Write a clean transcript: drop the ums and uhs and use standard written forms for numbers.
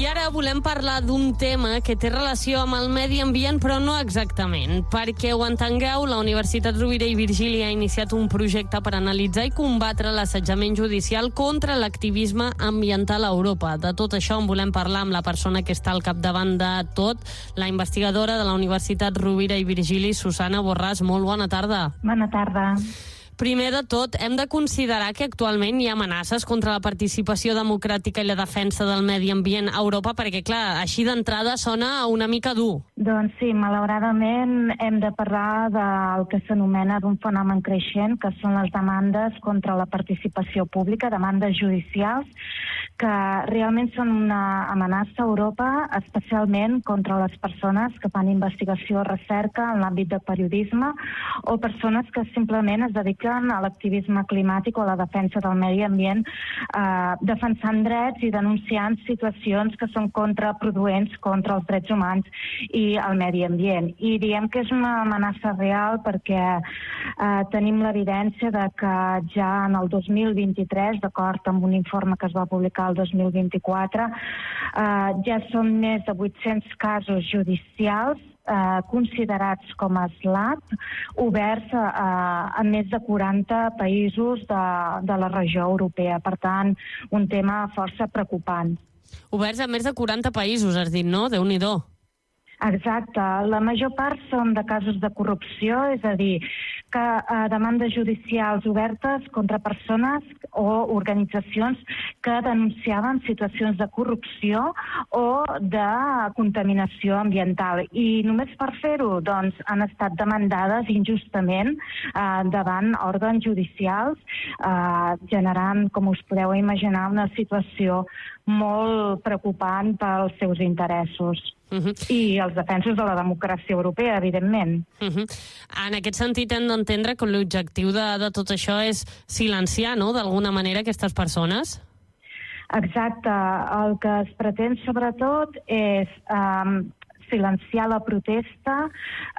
I ara volem parlar d'un tema que té relació amb el medi ambient, però no exactament. Perquè ho entengueu, la Universitat Rovira i Virgili ha iniciat un projecte per analitzar i combatre l'assetjament judicial contra l'activisme ambiental a Europa. De tot això en volem parlar amb la persona que està al capdavant de tot, la investigadora de la Universitat Rovira i Virgili, Susana Borràs. Molt bona tarda. Bona tarda. Primer de tot, hem de considerar que actualment hi ha amenaces contra la participació democràtica i la defensa del medi ambient a Europa, perquè, clar, així d'entrada sona una mica dur. Doncs sí, malauradament hem de parlar del que s'anomena d'un fenomen creixent, que són les demandes contra la participació pública, demandes judicials, que realment són una amenaça a Europa, especialment contra les persones que fan investigació o recerca en l'àmbit de periodisme o persones que simplement es dediquen a l'activisme climàtic o a la defensa del medi ambient, defensant drets i denunciant situacions que són contraproduents contra els drets humans i el medi ambient. I diem que és una amenaça real perquè tenim l'evidència de que ja en el 2023, d'acord amb un informe que es va publicar el 2024, ja són més de 800 casos judicials considerats com a SLAPP, oberts a més de 40 països de la regió europea. Per tant, un tema força preocupant. Oberts a més de 40 països, has dit, no? Déu-n'hi-do. Exacte. La major part són de casos de corrupció, és a dir, que demandes judicials obertes contra persones o organitzacions que denunciaven situacions de corrupció o de contaminació ambiental. I només per fer-ho, doncs, han estat demandades injustament davant òrgans judicials, generant, com us podeu imaginar, una situació molt preocupant pels seus interessos. I els defensos de la democràcia europea, evidentment. En aquest sentit, hem d'entendre que l'objectiu de tot això és silenciar, no?, d'alguna manera aquestes persones? Exacte. El que es pretén, sobretot, és silenciar la protesta,